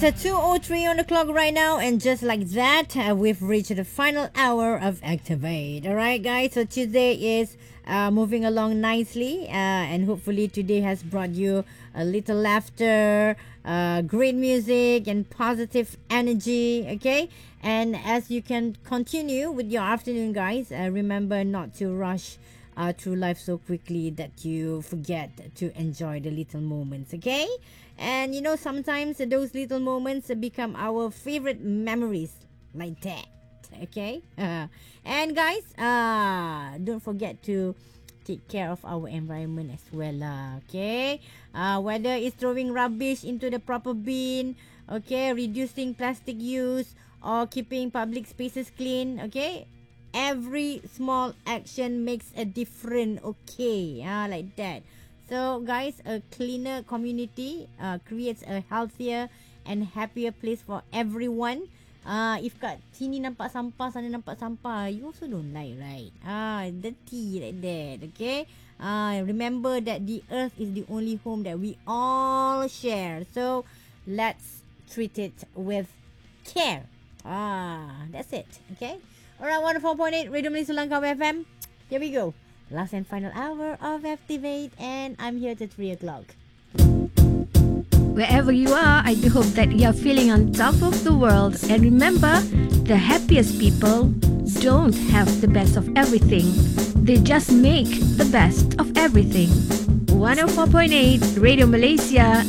It's 2:03 on the clock right now, and just like that, we've reached the final hour of Activate. All right, guys. So today is moving along nicely, and hopefully today has brought you a little laughter, great music, and positive energy. Okay, and as you can continue with your afternoon, guys, remember not to rush through life so quickly that you forget to enjoy the little moments. Okay. And you know, sometimes those little moments become our favorite memories, like that. Okay? And guys, don't forget to take care of our environment as well. Okay? Whether it's throwing rubbish into the proper bin, okay, reducing plastic use, or keeping public spaces clean, okay? Every small action makes a difference, okay? Like that. So, guys, a cleaner community creates a healthier and happier place for everyone. If kat sini nampak sampah, sana nampak sampah, you also don't like, right? Dirty like that, okay? Remember that the earth is the only home that we all share. So, let's treat it with care. That's it, okay? Alright, 104.8 Radio Malaysia Langkawi FM. Here we go. Last and final hour of Activate, and I'm here till 3 o'clock. Wherever you are, I do hope that you are feeling on top of the world. And remember, the happiest people don't have the best of everything. They just make the best of everything. 104.8 Radio Malaysia,